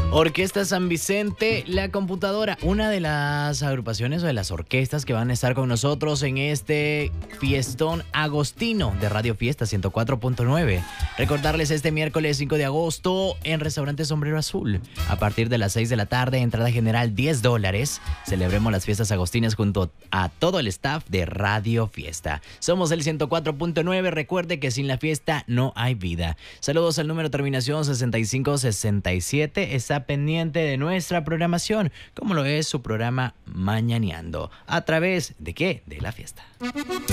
Orquesta San Vicente, La Computadora, una de las agrupaciones o de las orquestas que van a estar con nosotros en este fiestón agostino de Radio Fiesta 104.9. Recordarles este miércoles 5 de agosto en Restaurante Sombrero Azul. A partir de las 6 de la tarde, entrada general $10. Celebremos las fiestas agostinas junto a todo el staff de Radio Fiesta. Somos el 104.9. Recuerde que sin la fiesta no hay vida. Saludos al número de terminación 6567. Está pendiente de nuestra programación, como lo es su programa Mañaneando. ¿A través de qué? De la fiesta.